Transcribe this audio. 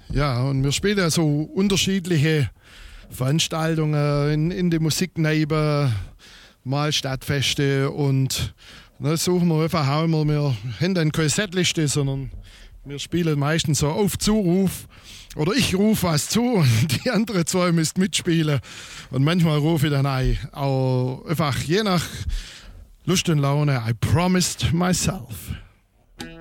Ja, und wir spielen ja so unterschiedliche Veranstaltungen in der Musikneibe, mal Stadtfeste und suchen wir einfach auch immer, wir haben dann keine Setliste, sondern wir spielen meistens so auf Zuruf oder ich rufe was zu und die anderen zwei müssen mitspielen und manchmal rufe ich dann auch einfach je nach Lust und Laune, I promised myself.